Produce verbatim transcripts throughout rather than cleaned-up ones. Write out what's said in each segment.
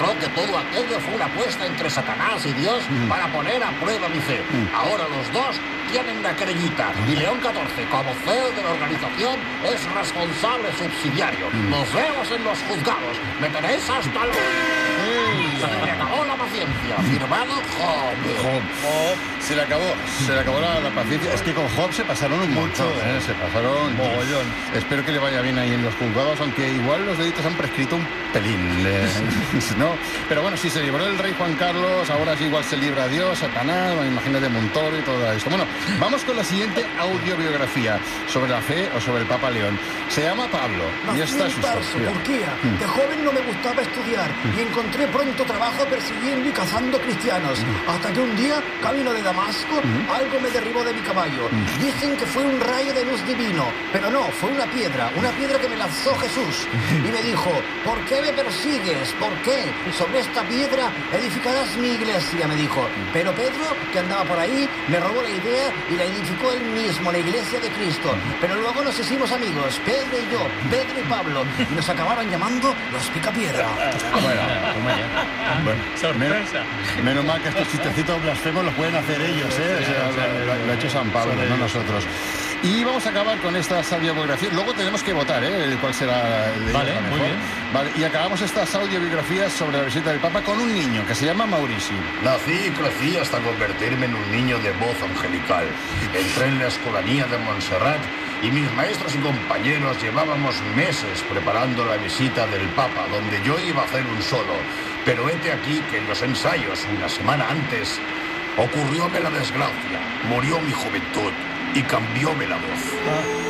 demostró que todo aquello fue una apuesta entre Satanás y Dios mm. para poner a prueba mi fe. Mm. Ahora los dos tienen una querellita y León catorce, como C E O de la organización, es responsable subsidiario. Mm. Nos vemos en los juzgados. Me tenéis hasta el... Se le acabó la paciencia. Firmado Job. Job. Job. Se le acabó, se le acabó la, la paciencia. Es que con Job se pasaron un montón, ¿eh? Se pasaron mogollón. Espero que le vaya bien ahí en los juzgados, aunque igual los delitos han prescrito un pelín, ¿eh? ¿No? Pero bueno, si se libró el rey Juan Carlos, ahora sí igual se libra Dios, Satanás, me imagino de Montoro y todo esto. Bueno, vamos con la siguiente audiobiografía sobre la fe o sobre el Papa León. Se llama Pablo y está en Tarso, Turquía. Mm. De joven no me gustaba estudiar mm. y encontré pronto trabajo persiguiendo y cazando cristianos. Mm. Hasta que un día, camino de Damasco, mm. algo me derribó de mi caballo. Mm. Dicen que fue un rayo de luz divino, pero no, fue una piedra, una piedra que me lanzó Jesús. Y me dijo, ¿por qué me persigues? ¿Por qué? Sobre esta piedra edificarás mi iglesia, me dijo. Pero Pedro, que andaba por ahí, me robó la idea y la edificó él mismo, la iglesia de Cristo. Pero luego nos hicimos amigos, Pedro y yo, Pedro y Pablo, y nos acabaron llamando los Picapiedra. Bueno, bueno, sorpresa. Menos, menos mal que estos chistecitos blasfemos los pueden hacer ellos, ¿eh? O sea, lo, lo, lo ha hecho San Pablo, no nosotros. Y vamos a acabar con estas audiobiografías. Luego tenemos que votar, ¿eh? ¿Cuál será el de Vale, muy bien. Vale, y acabamos estas audiobiografías sobre la visita del Papa con un niño que se llama Maurici. Nací y crecí hasta convertirme en un niño de voz angelical. Entré en la escolanía de Montserrat y mis maestros y compañeros llevábamos meses preparando la visita del Papa, donde yo iba a hacer un solo. Pero hete aquí que en los ensayos, una semana antes, ocurrióme la desgracia. Murió mi juventud y cambióme la voz. Ah.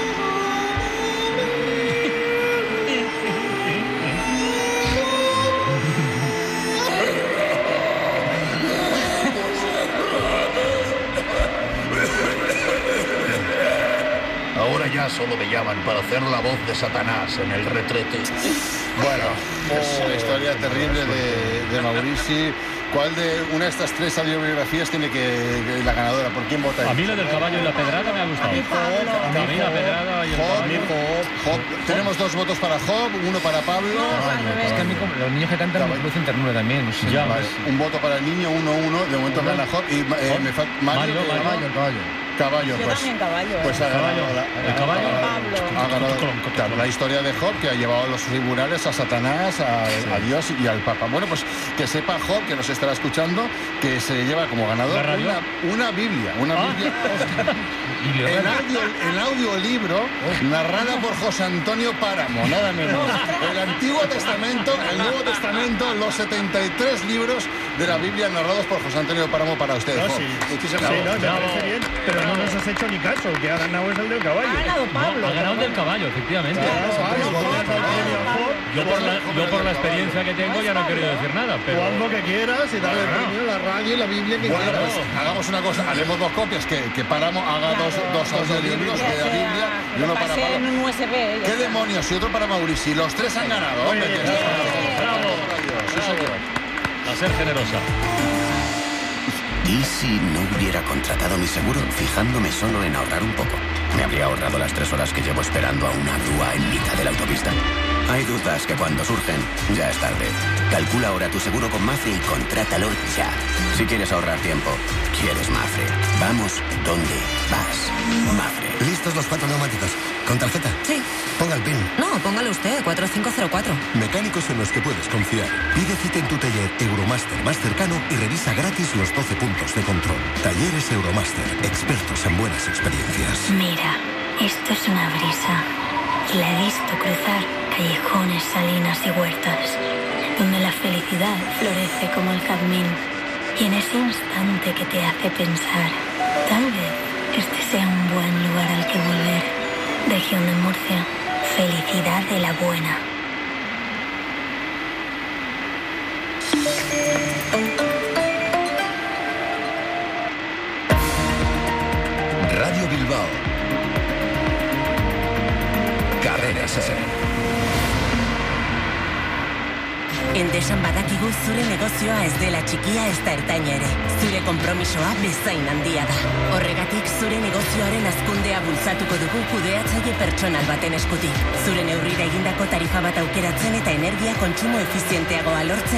Ahora ya solo me llaman para hacer la voz de Satanás en el retrete. Bueno, es una historia terrible de, de Maurici. ¿Cuál de una de estas tres audiobiografías tiene que, que la ganadora? ¿Por quién vota? A mí la del caballo y la pedrada me ha gustado. A mí Pablo. A mí la pedrada y el Job, caballo. Job, Job. Tenemos dos votos para Job, uno para Pablo. No, Es que a mí como los niños que cantan me producen ternura también. No sé. Ya, vale. Un voto para el niño, uno uno. De momento gana Job. Y eh, me falta Mario. Mario, que, Mario, caballo, caballo. Yo Pues, también caballo. ¿eh? pues ha ganado Caballo. la, El caballo. Pablo. ha ganado claro, la historia de Job, que ha llevado a los tribunales a Satanás, a, Sí. a Dios y al Papa. Bueno, pues que sepa Job, que nos estará escuchando, que se lleva como ganador ¿La radio? una, una Biblia, una Ah. Biblia en audio, en audiolibro, narrada por José Antonio Páramo, nada menos. El Antiguo Testamento, el Nuevo Testamento, los setenta y tres libros de la Biblia narrados por José Antonio Páramo para ustedes. No, Job. sí. Muchísimas Sí, no, gracias. me parece bien, pero no nos has hecho ni caso, que ha ganado es el del caballo. Ha ganado Pablo. No, ha ganado el del caballo, efectivamente. Claro, Pablo, Pablo, Pablo, Pablo, Pablo, Pablo. Yo por, la, yo por la experiencia que tengo ya no he querido decir nada, pero... O haz lo que quieras y dale el Bueno. premio, la radio y la Biblia que Bueno, quieras. pues hagamos una cosa, haremos dos copias, que, que Páramo haga Claro. dos, dos audiolibros de la Biblia y uno para Pasé en Pablo. un U S B. ¿Qué demonios? Y otro para Maurici. Los tres han ganado. Muy Hombre, bien. que está- Bravo. Sí, señor. A ser generosa. ¿Y si no hubiera contratado mi seguro fijándome solo en ahorrar un poco? Me habría ahorrado las tres horas que llevo esperando a una grúa en mitad de la autopista. Hay dudas que cuando surgen, ya es tarde. Calcula ahora tu seguro con Mafre y contrátalo ya. Si quieres ahorrar tiempo, quieres Mafre. Vamos donde vas. Mafre. ¿Listos los cuatro neumáticos? ¿Con tarjeta? Sí. Ponga el PIN. No, póngale usted, cuatro cinco cero cuatro. Mecánicos en los que puedes confiar. Pide cita en tu taller Euromaster más cercano y revisa gratis los doce puntos de control. Talleres Euromaster. Expertos en buenas experiencias. Mira, esto es una brisa. Y la he visto cruzar callejones, salinas y huertas, donde la felicidad florece como el jazmín. Y en ese instante que te hace pensar, tal vez este sea un buen lugar al que volver. Región de Murcia, felicidad de la buena. Radio Bilbao. Carreras S. Endesan badakigu zure negozioa ez dela txikia ez da ertaina ere. Zure konpromisoa bezain handia da. Horregatik zure negozioaren hazkundea bultzatuko dugu kudeatzaile pertsonal baten eskutik. Zure neurrira egindako tarifa bat aukeratzen eta energia kontsumo efizienteagoa lortzen